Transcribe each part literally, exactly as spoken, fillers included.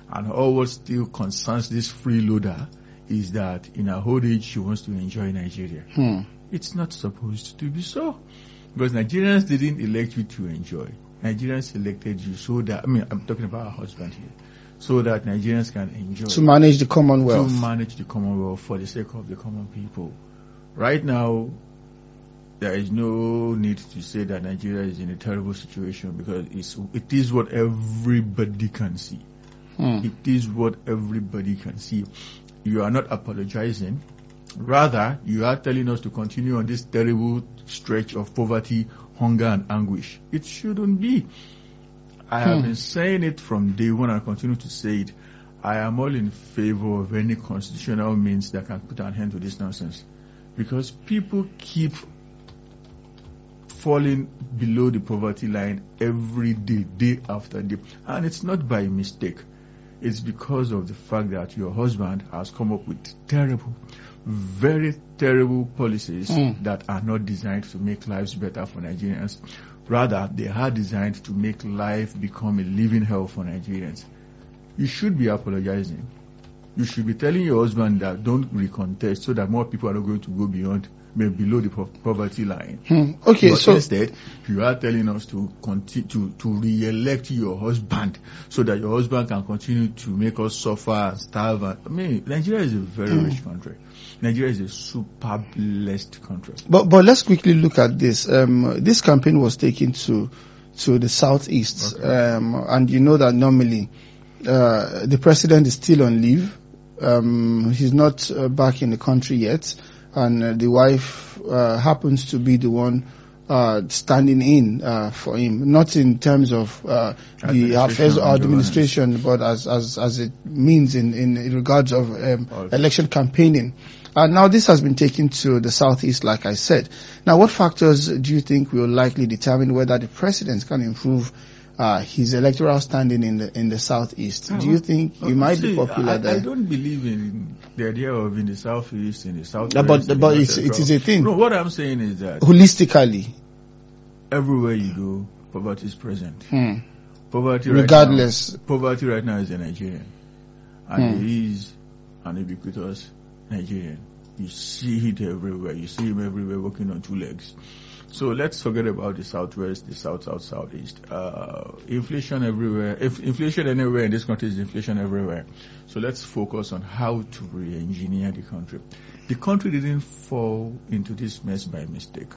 And all what still concerns this freeloader is that in her old age, she wants to enjoy Nigeria. Hmm. It's not supposed to be so. Because Nigerians didn't elect you to enjoy. Nigerians elected you so that, I mean, I'm talking about her husband here, so that Nigerians can enjoy. To manage the Commonwealth. To manage the Commonwealth for the sake of the common people. Right now, there is no need to say that Nigeria is in a terrible situation because it's, it is what everybody can see. Hmm. It is what everybody can see. You are not apologizing. Rather, you are telling us to continue on this terrible stretch of poverty, hunger, and anguish. It shouldn't be. I have Hmm. been saying it from day one and continue to say it. I am all in favor of any constitutional means that can put an end to this nonsense. Because people keep falling below the poverty line every day, day after day. And it's not by mistake. It's because of the fact that your husband has come up with terrible, very terrible policies Mm. that are not designed to make lives better for Nigerians. Rather, they are designed to make life become a living hell for Nigerians. You should be apologizing. You should be telling your husband that don't recontest so that more people are not going to go beyond, below the po- poverty line. Hmm. Okay, But so instead, you are telling us to continue to, to re-elect your husband so that your husband can continue to make us suffer and starve. And, I mean, Nigeria is a very Mm. rich country. Nigeria is a super blessed country. But but let's quickly look at this. Um, this campaign was taken to to the southeast, Okay. um, and you know that normally uh, the president is still on leave. Um, he's not uh, back in the country yet, and uh, the wife uh, happens to be the one uh, standing in uh, for him. Not in terms of uh, the Administration affairs or and administration, but as as as it means in in regards of um, Okay. election campaigning. Uh, now, this has been taken to the southeast, like I said. Now, what factors do you think will likely determine whether the president can improve uh, his electoral standing in the in the southeast? Do you think you Uh, might see, be popular I, there? I don't believe in the idea of in the southeast, in the southwest. Yeah, but- in the but north it's- it central. is a thing. No, what I'm saying is that Holistically, everywhere you go, poverty is present. hmm. Poverty Regardless. right now, poverty right now is a Nigerian, and Hmm. he is an ubiquitous Nigerian. You see it everywhere. You see him everywhere walking on two legs. So let's forget about the southwest, the south, south, southeast. Uh, inflation everywhere. If inflation anywhere in this country is inflation everywhere. So let's focus on how to re-engineer the country. The country didn't fall into this mess by mistake.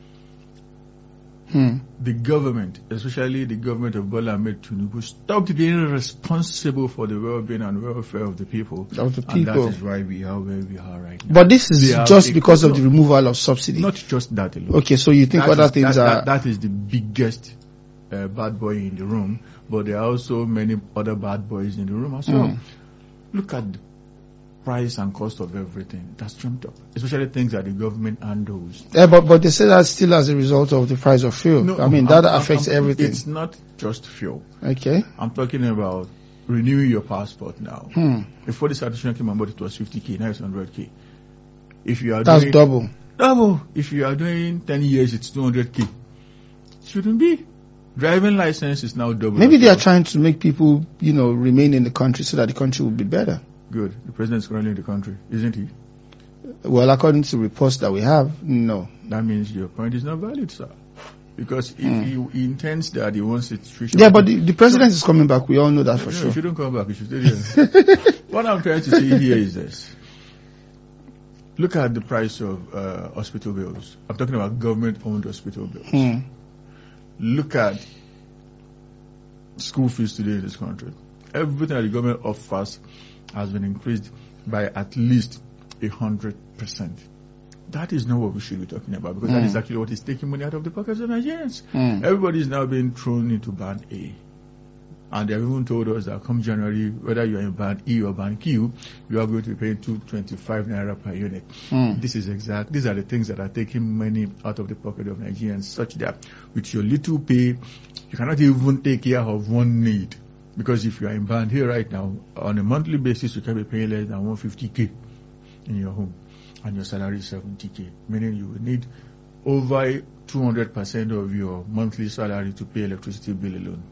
Hmm. The government, especially the government of Bola Ahmed Tinubu, stopped being responsible for the well-being and welfare of the people. Of the And that people. is why we are where we are right now. But this is They have just a- because of no, the removal of subsidy. Not just that alone. Okay, so you think That other is- things that, are... that, that is the biggest uh, bad boy in the room, but there are also many other bad boys in the room as well. Mm. Look at the price and cost of everything. That's jumped up, especially things that the government handles. Yeah, but, but they say that still as a result of the price of fuel. No, I mean, I'm- that I'm- affects I'm- everything. It's not just fuel. Okay. I'm talking about renewing your passport now. Hmm. Before this addition came on board, it was fifty K, now it's one hundred K. If you are That's doing double. double, if you are doing ten years, it's two hundred K. Shouldn't be. Driving license is now double. Maybe as they are well. trying to make people, you know, remain in the country so that the country will be better. Good. The president is currently in the country, isn't he? Well, according to reports that we have, no. That means your point is not valid, sir. Because if Hmm. he, he intends that he wants the situation. Yeah, but the, the president is coming back. We all know that for No, sure. If you don't come back, you should stay there. What I'm trying to say here is this. Look at the price of uh, hospital bills. I'm talking about government-owned hospital bills. Hmm. Look at school fees today in this country. Everything that the government offers has been increased by at least a hundred percent. That is not what we should be talking about, because that Mm. is actually what is taking money out of the pockets of Nigerians. Hmm. Everybody is now being thrown into band A. And they have even told us that come January, whether you're in band E or band Q, you are going to be paying two hundred twenty-five naira per unit. Hmm. This is exact. These are the things that are taking money out of the pocket of Nigerians, such that with your little pay, you cannot even take care of one need. Because if you are in band here right now, on a monthly basis, you can be paying less than one hundred fifty K in your home, and your salary is seventy K, meaning you will need over two hundred percent of your monthly salary to pay electricity bill alone.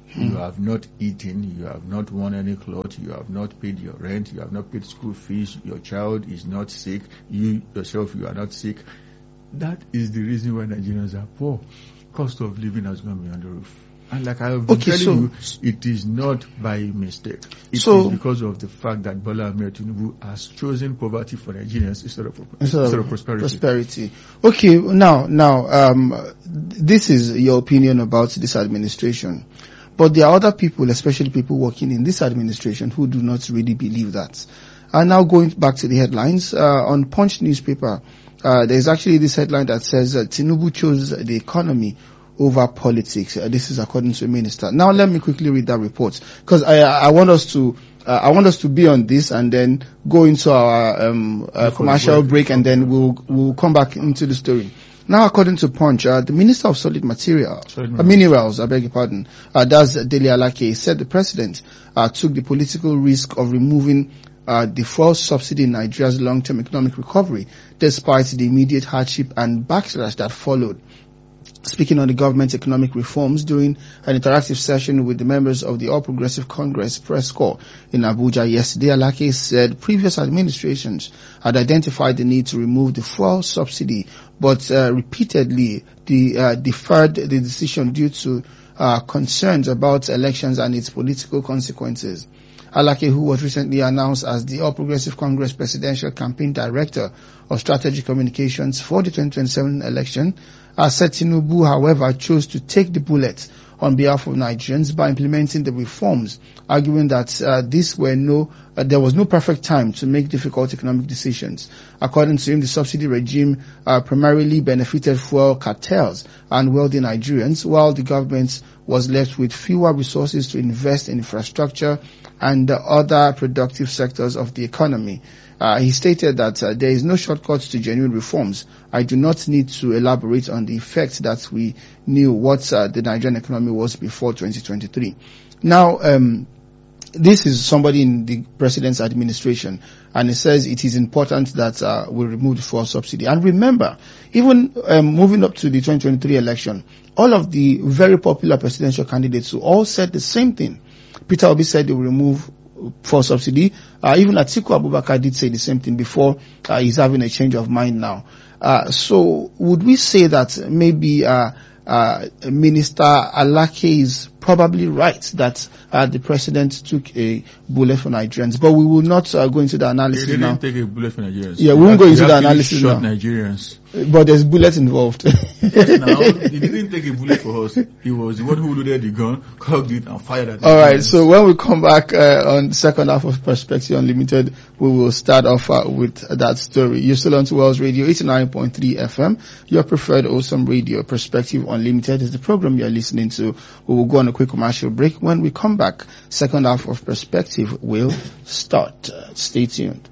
You have not eaten, you have not worn any clothes, you have not paid your rent, you have not paid school fees, your child is not sick, you yourself, you are not sick. That is the reason why Nigerians are poor. Cost of living has gone beyond the roof. And like I have been Okay, telling so- you, it is not by mistake. It So- is because of the fact that Bola Ahmed Tinubu has chosen poverty for Nigerians instead of, Instead instead of of prosperity. prosperity. Okay, now, now, um, this is your opinion about this administration. But there are other people, especially people working in this administration, who do not really believe that. And now going back to the headlines, uh, on Punch newspaper, uh, there's actually this headline that says uh, Tinubu chose the economy over politics. Uh, this is according to a minister. Now let me quickly read that report, because I, I want us to, uh, I want us to be on this and then go into our um, uh, commercial break, and then we'll we'll come back into the story. Now, according to Punch, uh, the Minister of Solid Material, Solid uh, Minerals, I beg your pardon, uh, that's Dele Alake, said the president uh, took the political risk of removing uh, the fuel subsidy in Nigeria's long-term economic recovery, despite the immediate hardship and backlash that followed. Speaking on the government's economic reforms during an interactive session with the members of the All Progressive Congress press corps in Abuja yesterday, Alake said previous administrations had identified the need to remove the fuel subsidy, but uh, repeatedly de- uh, deferred the decision due to uh, concerns about elections and its political consequences. Alake, who was recently announced as the All Progressive Congress Presidential Campaign Director of Strategic Communications for the twenty twenty-seven election, uh, said Tinubu, however, chose to take the bullet on behalf of Nigerians by implementing the reforms, arguing that uh, this were no, uh, there was no perfect time to make difficult economic decisions. According to him, the subsidy regime uh, primarily benefited fuel cartels and wealthy Nigerians, while the government was left with fewer resources to invest in infrastructure and uh, other productive sectors of the economy. Uh, he stated that uh, there is no shortcut to genuine reforms. I do not need to elaborate on the effect that we knew what uh, the Nigerian economy was before twenty twenty-three. Now, um, this is somebody in the president's administration, and he says it is important that uh, we remove the fuel subsidy. And remember, even um, moving up to the twenty twenty-three election, all of the very popular presidential candidates who all said the same thing. Peter Obi said they will remove fuel subsidy. Uh, even Atiku Abubakar did say the same thing before. Uh, he's having a change of mind now. Uh, so would we say that maybe uh, uh, Minister Alake is probably right that uh, the president took a bullet for Nigerians? But we will not uh, go into the analysis He now. didn't take a bullet for Nigerians. Yeah, we won't go He into the actually analysis shot now. Nigerians. But there's bullets involved. Yes, now, he didn't take a bullet for us. He was the one who loaded the gun, cocked it, and fired at All right. Nigerians. So when we come back uh, on the second half of Perspective Unlimited, we will start off uh, with that story. You're still on to Wells Radio eighty-nine point three F M, your preferred awesome radio. Perspective Unlimited is the program you're listening to. We will go on a quick commercial break. When we come back, second half of Perspective will start. Uh, stay tuned.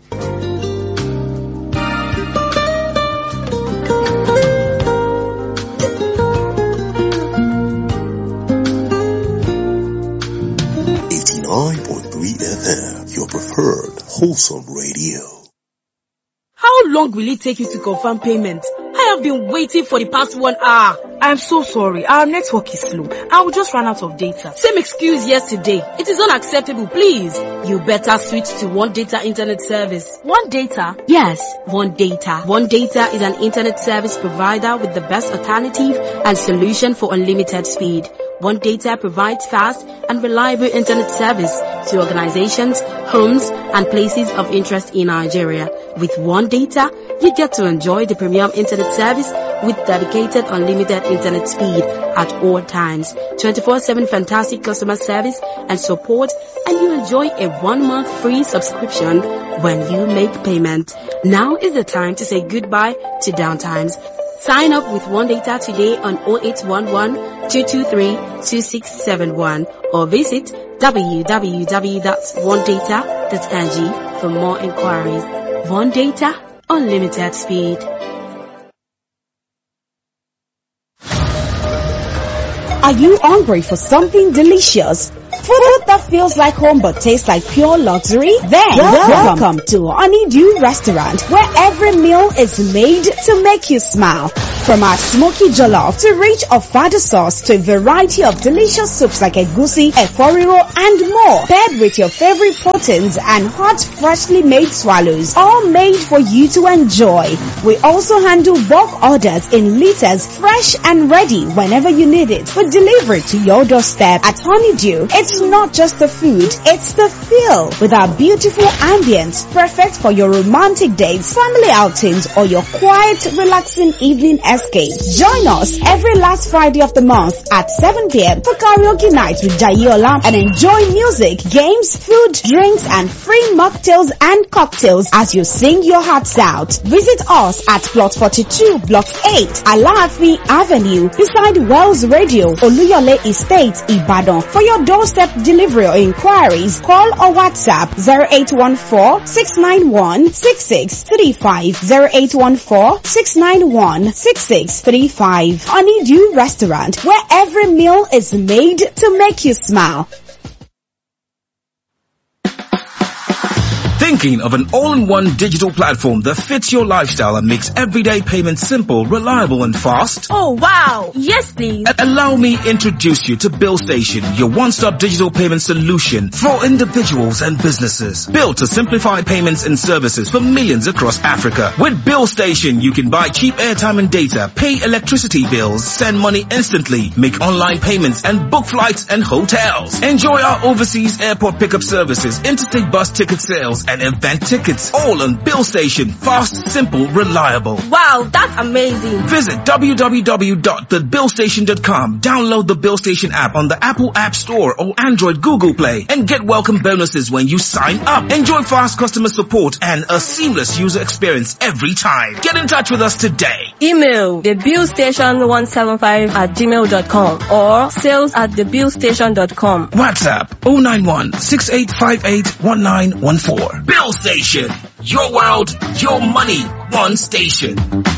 eighty-nine point three F M, your preferred wholesome radio. How long will it take you to confirm payment? I have been waiting for the past one hour. I'm so sorry. Our network is slow. I will just run out of data. Same excuse yesterday. It is unacceptable, please. You better switch to One Data Internet Service. One Data? Yes, One Data. One Data is an internet service provider with the best alternative and solution for unlimited speed. One Data provides fast and reliable internet service to organizations, homes, and places of interest in Nigeria. With One Data, you get to enjoy the premium internet service with dedicated unlimited internet speed at all times, twenty-four seven fantastic customer service and support, and you enjoy a one-month free subscription when you make payment. Now is the time to say goodbye to downtimes. Sign up with One Data today on zero eight one one, two two three, two six seven one or visit w w w dot one data dot n g for more inquiries. One Data, unlimited speed. Are you hungry for something delicious? Food that feels like home but tastes like pure luxury? Then welcome, welcome to Honeydew Restaurant, where every meal is made to make you smile. From our smoky jollof to rich ofada sauce to a variety of delicious soups like egusi, eforiro, and more, paired with your favorite proteins and hot, freshly made swallows, all made for you to enjoy. We also handle bulk orders in liters, fresh and ready whenever you need it, for delivery to your doorstep. At Honeydew, it's not just the food, it's the feel. With our beautiful ambience, perfect for your romantic dates, family outings, or your quiet, relaxing evening escape. Join us every last Friday of the month at seven p.m. for karaoke night with Jayola and enjoy music, games, food, drinks, and free mocktails and cocktails as you sing your hearts out. Visit us at Plot forty-two, Block eight, Alaafi Avenue, beside Wells Radio, Oluyole Estate, Ibadan. For your doorstep delivery or inquiries, call or WhatsApp zero eight one four, six nine one, six six three five, zero eight one four, six nine one, six six three five. Honeydew Restaurant, where every meal is made to make you smile. Thinking of an all-in-one digital platform that fits your lifestyle and makes everyday payments simple, reliable, and fast? Oh, wow. Yes, please. A- allow me introduce you to BillStation, your one-stop digital payment solution for individuals and businesses. Built to simplify payments and services for millions across Africa. With BillStation, you can buy cheap airtime and data, pay electricity bills, send money instantly, make online payments, and book flights and hotels. Enjoy our overseas airport pickup services, interstate bus ticket sales, and event tickets, all on BillStation. Fast, simple, reliable. Wow, that's amazing. Visit w w w dot the bill station dot com. Download the BillStation app on the Apple App Store or Android Google Play and get welcome bonuses when you sign up. Enjoy fast customer support and a seamless user experience every time. Get in touch with us today. Email the bill station one seven five at gmail dot com or sales at the bill station dot com. WhatsApp zero nine one, six eight five eight, one nine one four. BillStation. Your world, your money, one station.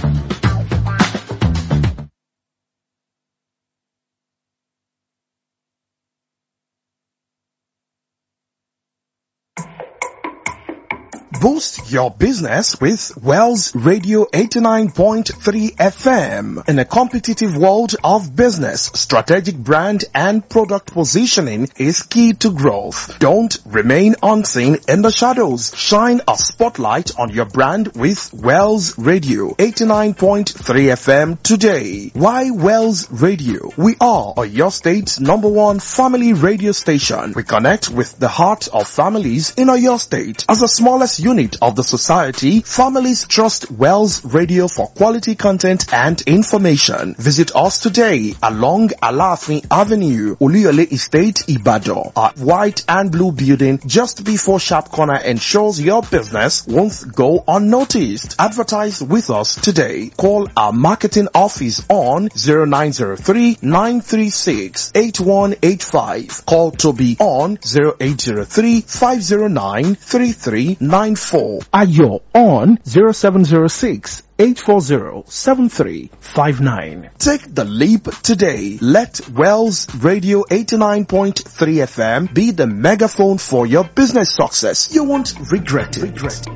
Boost your business with Wells Radio eighty-nine point three F M. In a competitive world of business, strategic brand and product positioning is key to growth. Don't remain unseen in the shadows. Shine a spotlight on your brand with Wells Radio eighty-nine point three F M today. Why Wells Radio? We are your state's number one family radio station. We connect with the heart of families in your state. As the smallest unit of the society, families trust Wells Radio for quality content and information. Visit us today along Alaafi Avenue, Oluyole Estate, Ibadan. Our white and blue building just before Sharp Corner ensures your business won't go unnoticed. Advertise with us today. Call our marketing office on zero nine zero three, nine three six, eight one eight five. Call Toby on zero eight zero three, five zero nine, three three nine four. Ayo on zero seven zero six, eight four zero, seven three five nine. Take the leap today. Let Wells Radio eighty-nine point three F M be the megaphone for your business success. You won't regret it. Regret.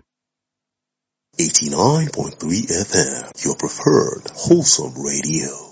eighty-nine point three F M, your preferred wholesome radio.